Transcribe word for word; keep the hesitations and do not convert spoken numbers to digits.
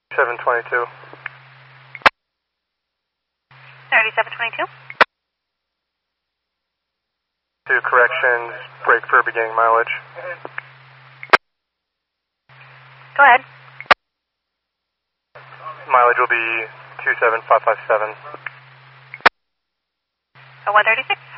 seven twenty-two. thirty-seven twenty-two. Two corrections, brake for beginning mileage. Go ahead. Mileage will be two seven five five seven. Oh, one thirty-six.